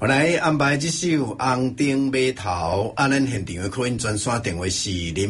我来安排这首《红灯码头》，咱现场的客运专线电话是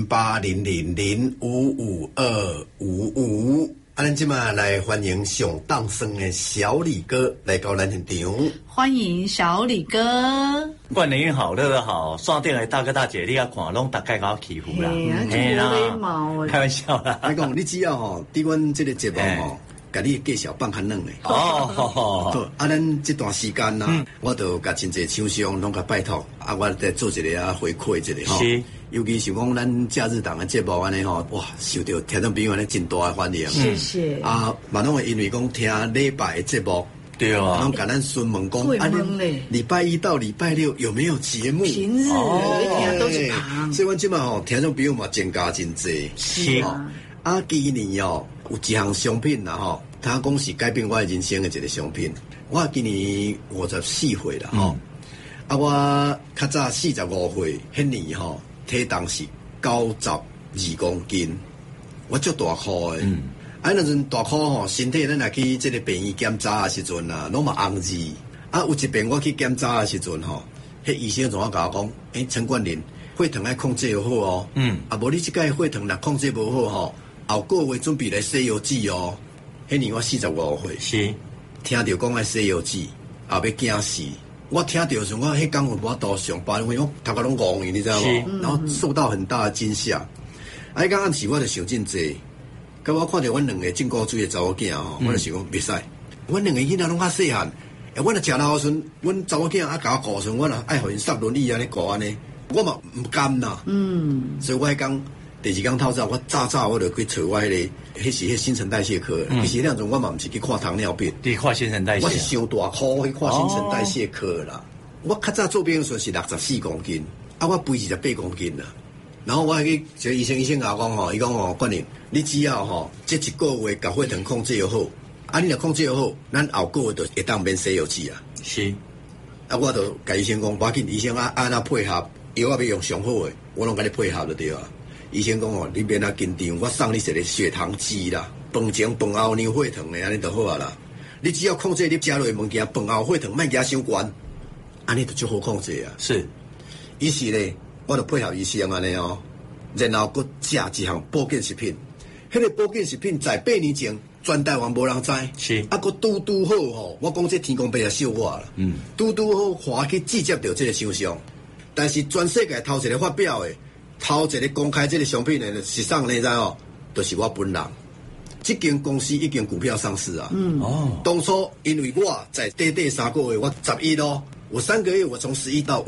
0800055255。咱今晚来欢迎上当生的小李哥来到咱现场。 欢迎小李哥。 冠霖好，乐乐好，线顶的大哥大姐，你啊看，拢大概搞欺负啦， 嘿啦， 开玩笑啦。 我讲，你只要吼，伫阮这个节目吼。甲你介绍放较软诶。 好， 咱这段时间呐，我都甲真侪厂商拢甲拜托，我再做一个回馈一个吼。 是， 尤其是讲咱假日档诶节目安尼吼，哇，受到听众朋友安尼真大诶欢迎。 谢谢。 嘛拢会因为讲听礼拜诶节目， 对啊， 拢甲咱询问讲，礼拜一到礼拜六有没有节目？ 平日有一天都是忙。 所以阮即马吼，听众朋友嘛增加真侪。 是啊，今年哦。有一项商品啦吼，他讲是改变我人生的一个商品。我今年54岁啦吼，我较早45岁，迄年吼体重是92公斤，我足大颗的。那阵大颗吼，身体咱若去这个病院检查的时阵啊，拢嘛红字。有一遍我去检查的时阵吼，迄医生总甲我讲，陈冠霖，血糖要控制好哦。无你这个血糖若控制无好吼。后个月准备来西药剂哦，迄年我45岁， 是听到讲爱西药剂，后要惊死。我听到时我迄天有无多上班，因为我头壳拢戆去，你知道吗？然后受到很大的惊吓。迄天暗时我就想真济，甲我看到阮两个进古水的查某囝吼，我就想讲袂使。阮两个囡仔拢较细汉，阮若食老时阵，阮查某囝甲我顾时阵，我若爱互因塞轮椅安尼顾安尼，我嘛毋甘啦。所以我迄天。第二天透早，我早我就去找我迄是新陈代谢科。其实那阵我嘛毋是去看糖尿病， 你看新陈代谢， 我是伤大颗去看新陈代谢科啦。我较早做病时是64公斤，我肥28公斤啦。然后我去一个医生甲我讲吼，伊讲吼，冠霖，你只要吼这一个月甲血糖控制好，你若控制好，咱后个月就会当免西药剂啊。 是， 我就甲医生讲，无要紧，医生安那配合，药要用上好诶，我拢甲你配合就对啊。医生讲哦，你免紧张，我送你一个血糖机啦，饭前饭后量血糖的，安尼就好啊啦。你只要控制你食落的物件，饭后血糖莫加伤悬，安尼就足好控制啊。 是， 于是咧，我就配合医生安尼哦，然后佮食一项保健食品。迄个保健食品在8年前全台湾无人知， 是佮拄好吼，我讲这天公伯也笑我啦。拄好华去直接到这个厂商，但是全世界头一个发表的。头一个公开这个商品的实上呢，知哦，就是我本人。这间公司已经股票上市啊。当初因为我在短3个月，我11咯，我3个月我从11到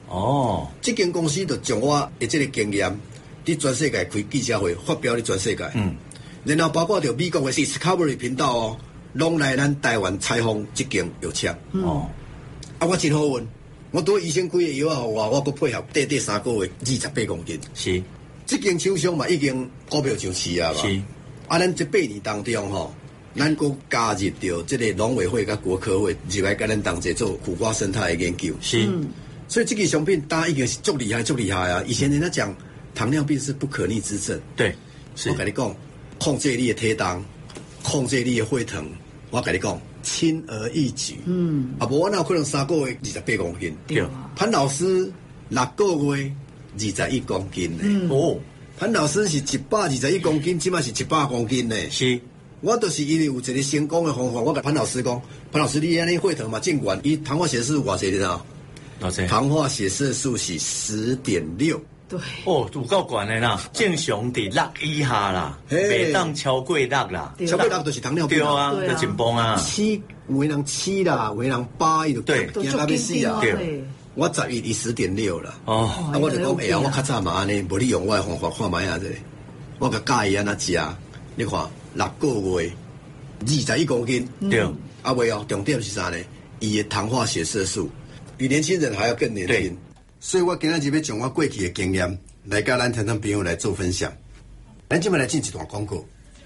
5。这间公司就将我的这个经验，伫全世界开记者会发表伫全世界。然后包括着美国的 Discovery 频道哦，拢来咱台湾采访这间药厂。我真好运。我对医生开的药啊，我搁配合短3个月28公斤。 是， 这间厂商嘛已经股票上市啊嘛。 是， 咱这8年当中吼，咱搁加入到这个农委会甲国科会入来跟咱同齐做苦瓜生态的研究。 是， 所以这个商品大家已经是足厉害啊！以前人家讲糖尿病是不可逆之症， 对，是我跟你讲，控制你的体重，控制你的血糖，我跟你讲。轻而易举，无我哪有可能3个月28公斤？ 对， 潘老师6个月21公斤呢。潘老师是121公斤，即马是100公斤呢。 是， 我就是因为有一个成功的方法，我甲潘老师讲，潘老师你安尼血糖嘛尽管，伊糖化血色素偌济你知道？糖化血色素是10.6。 对， 有够悬的啦，正常伫6以下啦，袂当超过6啦， 超过6就是糖尿病啊，就紧绷啊。 7，有的人7啦，有的人8，伊就对， 惊到要死啊。 对， 我11伊10.6啦。我就讲，我较早嘛安尼，无你用我的方法看卖啊这。我甲教伊安怎食，你看6个月21公斤， 对， 袂哦，重点是啥呢？伊的糖化血色素比年轻人还要更年轻。所以我今日要将我过去的经验来跟咱听众朋友来做分享。咱今麦来进一段广告。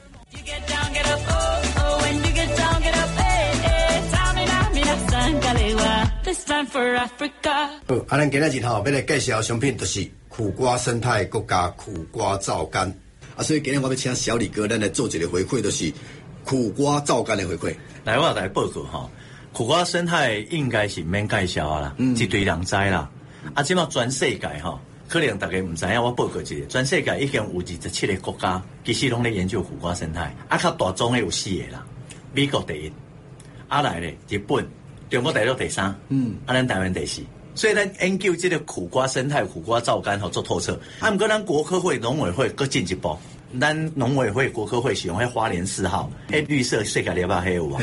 好，咱今日要来介绍的商品就是苦瓜生态国家苦瓜皂苷。所以今日我要请小李哥咱来做一个回馈，就是苦瓜皂苷的回馈。 来，我来报告哈。 苦瓜生态应该是免介绍啊啦，一堆人知啦。啊，即马全世界吼，可能大家唔知影，我报告一下，全世界已经有27个国家，其实拢咧研究苦瓜生态。啊，较大宗的有4个啦，美国第1，啊来咧日本、中国大陆第3，啊咱台湾第4。所以咱研究这个苦瓜生态、苦瓜皂苷吼做透彻。啊，毋过咱国科会、农委会更进一步，咱农委会、国科会是用迄花莲4号，迄绿色世界列巴迄有啊。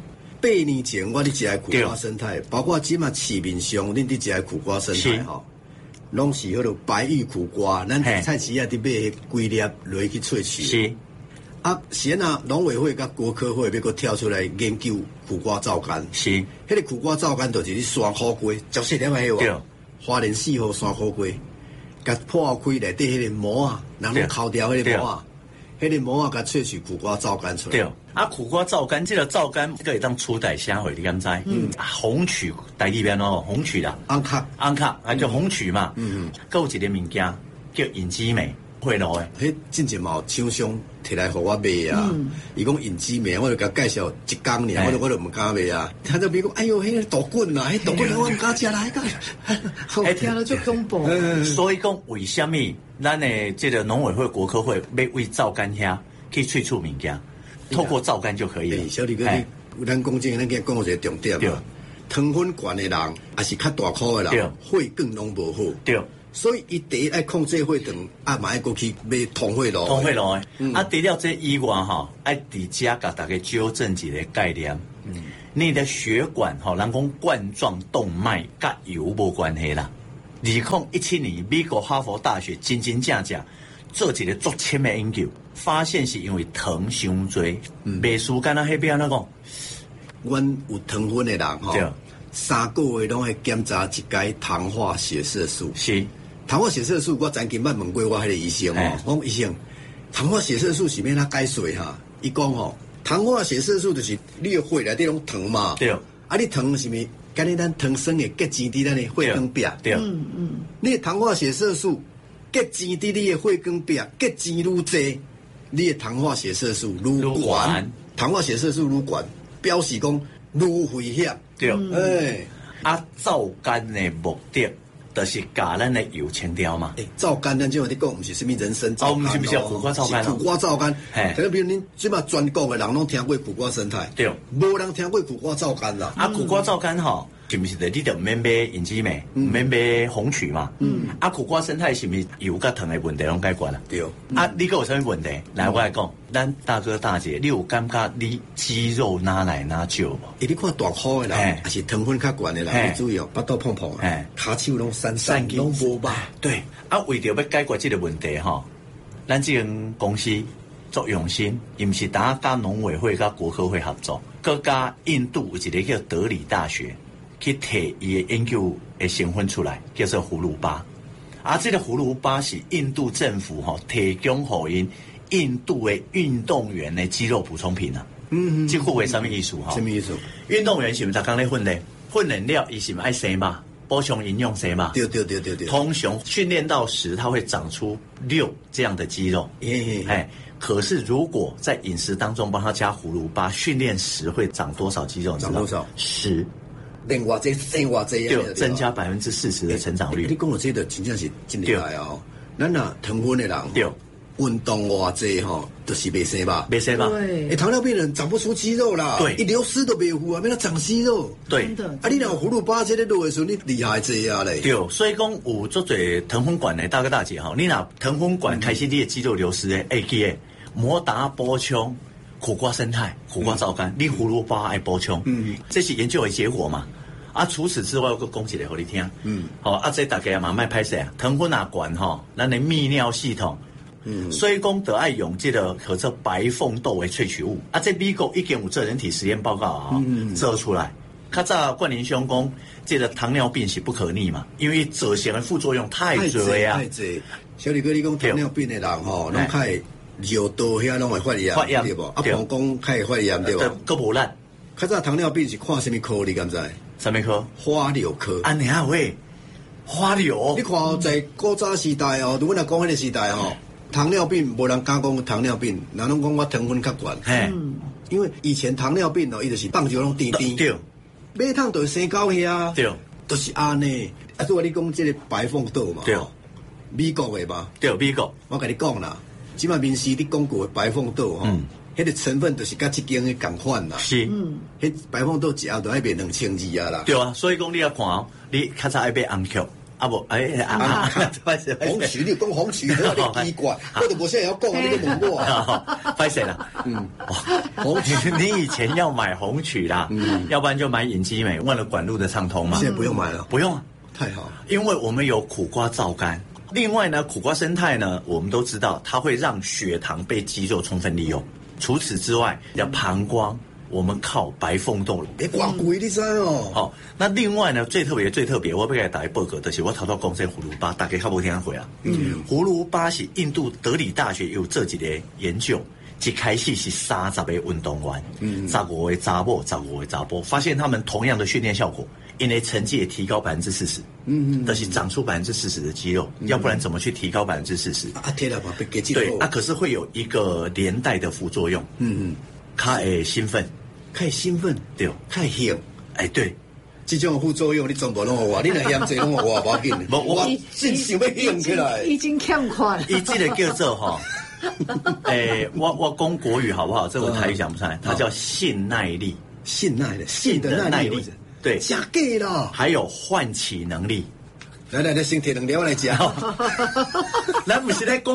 8年前我咧食的苦瓜生态，包括即马市面上恁伫食的苦瓜生态吼，拢是迄落白玉苦瓜，咱菜市啊伫买迄规粒落去萃取。 是。 啊，现啊，农委会甲国科会要搁跳出来研究苦瓜皂苷。 是。 迄个苦瓜皂苷就是你山苦瓜，足细粒的迄个。花莲4号山苦瓜，甲破开内底迄个膜啊，人拢抠掉迄个膜啊。迄个膜啊，甲萃取苦瓜皂苷出来。 对，啊，苦瓜皂苷，这个皂苷可以当初代虾回，你敢知？红曲台里边哦，红曲啦， 安卡， 啊叫红曲嘛。还有一个物件叫隐基酶，会落诶。 迄真正嘛有厂商摕来互我卖啊。伊讲隐基酶，我就甲介绍一工尔，我就唔敢卖啊。他就比如讲，哎呦，迄个大棍啊，迄大棍我唔敢食啦，迄个， 听了就恐怖。 所以讲，为什么咱的这个农委会、国科会要为皂苷遐去萃取物件，透过皂苷就可以了。 小李哥，咱讲这个，咱今讲一个重点啊。糖分悬的人，也是较大颗的人，血管拢无好。对。所以伊第一爱控制血糖，啊，嘛爱过去买通血路。通血路啊，除了这以外吼，爱伫遮甲大家纠正一个概念。你的血管吼，人讲冠状动脉甲油无关系啦。2017年，美国哈佛大学真正做一个足深的研究，发现是因为糖伤多。袂输干那迄边那讲，阮有糖分的人吼，3个月拢会检查一解糖化血色素。是糖化血色素，我前几摆问过我迄个医生哦，我讲医生，糖化血色素是要哪解释哈？伊讲吼，糖化血色素就是你的血内底拢糖嘛。对。啊，你糖是咪？跟你咱糖酸的结晶伫咱的血管壁。对。你的糖化血色素结晶伫你的血管壁，结晶愈多，你的糖化血色素愈悬。糖化血色素愈悬，表示讲愈危险。对。啊，皂苷的目的。就是把咱的油清掉嘛。皂苷咱即话你讲，唔是什么人参皂苷，不是苦瓜皂苷，苦瓜皂苷。就比如恁即马全国的人拢听过苦瓜生态，对，无人听过苦瓜皂苷啦。啊，苦瓜皂苷吼，是不是的？你就唔免买隐基酶，唔免买红曲嘛。啊，苦瓜生态是不是油甲糖的问题拢解决啦？对。啊，你个有啥物问题？来，我来讲，咱大哥大姐，你有感觉你肌肉哪来哪少无？你看大颗的人，还是糖分较悬的人，你注意哦，巴肚碰碰啊，骹手拢散拢无吧？对。啊，为着要解决这个问题吼，咱这间公司做用心，伊毋是打甲农委会、甲国科会合作，佮甲印度有一个叫德里大学去摕伊的研究的成分出来，叫做葫芦巴。啊，这个葫芦巴是印度政府提供给印度的运动员的肌肉补充品啊。这句话什么意思哈？什么意思？运动员是不是刚咧训练？训练了，伊是不是爱生嘛？补充营养生嘛？对。通常训练到10，它会长出6这样的肌肉。可是如果在饮食当中帮他加葫芦巴，训练10会长多少肌肉？长多少？10。练偌济生偌济啊！增加40%的成长率。你讲的这个真正是真厉害哦。咱若糖分的人，对，运动偌济吼，就是袂生吧？袂生吧？对。糖尿病人长不出肌肉啦，对，一流失都袂有啊，免他长肌肉。对。啊，你若有葫芦巴这个落的时候，你厉害济啊嘞。对，所以讲有足侪糖分管的大哥大姐吼，你若糖分管开始你的肌肉流失的，记得摩打补充。苦瓜生态、苦瓜皂苷，你葫芦巴爱补充，这是研究的结果嘛？啊，除此之外，我讲一个给你听，好啊，这大家嘛卖歹势啊，糖分啊管吼，咱的泌尿系统，所以讲得爱用这个叫做白凤豆的萃取物啊，这美国已经有做人体实验报告啊，做出来。较早冠霖兄讲，这个糖尿病是不可逆嘛，因为造成的副作用太多啊。太多。小李哥，你讲糖尿病的人吼，拢太。尿道遐拢会发炎，对无？啊，膀胱较会发炎，对无？佫无力。较早糖尿病是看什么科？你敢知？什么科？花柳科。安尼啊喂，花柳。你看在古早时代哦，如果若讲迄个时代哦，糖尿病无人敢讲糖尿病，人拢讲我糖分较悬。因为以前糖尿病哦，伊就是棒球拢甜甜。对。 马桶就生到遐， 对， 就是安尼。啊，所以你讲这个白凤豆嘛， 对， 美国的嘛， 对，美国。 我跟你讲啦，即马面试你讲过的白凤豆吼，迄个成分就是甲即间的共款啦。 是， 迄白凤豆一盒都要卖2000字啊啦。 对啊，所以讲你要看哦，你较早爱买红曲，啊无红曲，你讲红曲，我奇怪，我都无啥要讲，你都问我。 拍谁啦？红曲，你以前要买红曲啦，要不然就买隐基美，为了管路的畅通嘛。 现在不用买了， 不用啊， 太好了， 因为我们有苦瓜皂苷。另外呢，苦瓜生态呢，我们都知道它会让血糖被肌肉充分利用。除此之外，要膀胱，我们靠白凤豆。 偌贵你知哦？ 好，那另外呢，最特别，我要给大家报告的是，我头头讲这葫芦巴，大家较无听过啊。葫芦巴是印度德里大学有做一个研究，一开始是30个运动员，15个查某，15个查甫，发现他们同样的训练效果。因为成绩也提高40%，但是长出40%的肌肉，要不然怎么去提高40%？ 啊，天啊，被给对啊，可是会有一个连带的副作用，他会兴奋， 太兴奋， 对， 太兴， 哎，对， 这种副作用你全部拢我，你若嫌济拢我无要紧，我真想要兴起来， 已经欠款。 伊这个叫做哈，我讲国语好不好？这我台语讲不出来，它叫性耐力， 性的耐力。 对， 假假啦， 还有唤起能力。 来，先摕2条来食。 咱不是在讲。